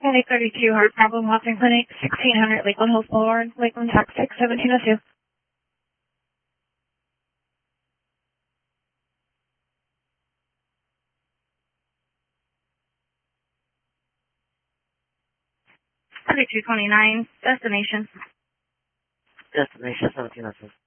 Clinic 32, Heart Problem, Watson Clinic, 1600 Lakeland Hills Boulevard, Lakeland, Texas, 1702. Destination. Destination 1702.